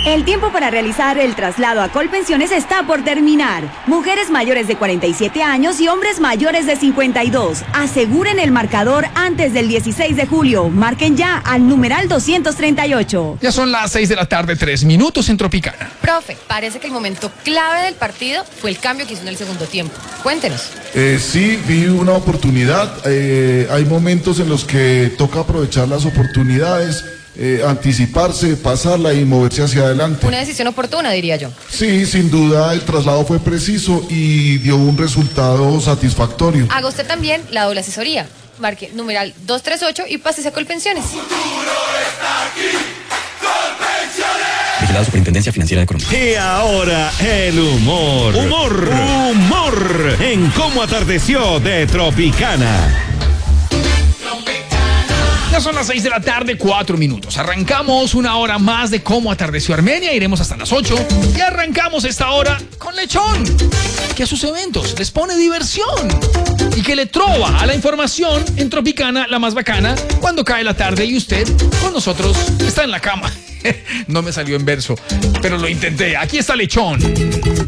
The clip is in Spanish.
El tiempo para realizar el traslado a Colpensiones está por terminar. Mujeres mayores de 47 años y hombres mayores de 52. Aseguren el marcador antes del 16 de julio. Marquen ya al numeral 238. Ya son las 6 de la tarde, 3 minutos en Tropicana. Profe, parece que el momento clave del partido fue el cambio que hizo en el segundo tiempo. Cuéntenos. Sí, vi una oportunidad. Hay momentos en los que toca aprovechar las oportunidades. Anticiparse, pasarla y moverse hacia adelante. Una decisión oportuna, diría yo. Sí, sin duda el traslado fue preciso y dio un resultado satisfactorio. Haga usted también la doble asesoría. Marque numeral 238 y pásese a Colpensiones. El futuro está aquí. Colpensiones. Vigilado Superintendencia Financiera de Colombia. Y ahora el humor. Humor en Cómo Atardeció de Tropicana. Ya son las 6 de la tarde, 4 minutos. Arrancamos una hora más de Cómo Atardeció Armenia. Iremos hasta las 8. Y arrancamos esta hora con Lechón, que a sus eventos les pone diversión y que le trova a la información en Tropicana, la más bacana, cuando cae la tarde y usted con nosotros está en la cama. No me salió en verso, pero lo intenté. Aquí está Lechón.